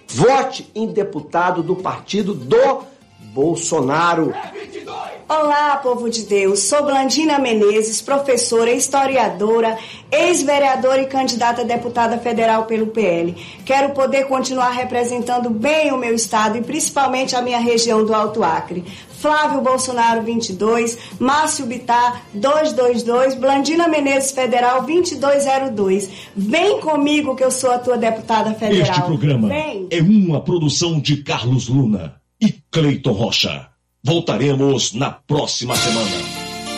Vote em deputado do partido do Bolsonaro. Olá, povo de Deus. Sou Blandina Menezes, professora, historiadora, ex-vereadora e candidata a deputada federal pelo PL. Quero poder continuar representando bem o meu estado e principalmente a minha região do Alto Acre. Flávio Bolsonaro 22, Márcio Bittar 222, Blandina Menezes Federal 2202. Vem comigo que eu sou a tua deputada federal. Este programa é uma produção de Carlos Luna e Cleiton Rocha. Voltaremos na próxima semana.